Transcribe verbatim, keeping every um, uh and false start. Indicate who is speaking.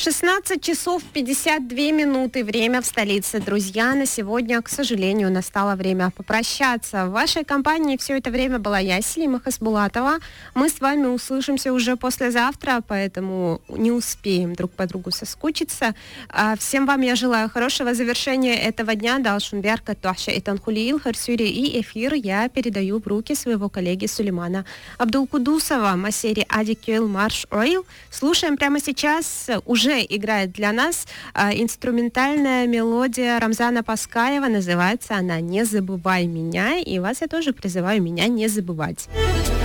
Speaker 1: шестнадцать часов пятьдесят две минуты. Время в столице. Друзья, на сегодня, к сожалению, настало время попрощаться. В вашей компании все это время была я, Селима Хасбулатова. Мы с вами услышимся уже послезавтра, поэтому не успеем друг по другу соскучиться. Всем вам я желаю хорошего завершения этого дня. Далшунберка, Туаша и Танхулиил, Харсюри, и эфир я передаю в руки своего коллеги Сулеймана Абдулкудусова. Масери Адикюэл Марш Ойл. Слушаем прямо сейчас. Уже играет для нас а, инструментальная мелодия Рамзана Паскаева. Называется она «Не забывай меня». И вас я тоже призываю меня не забывать.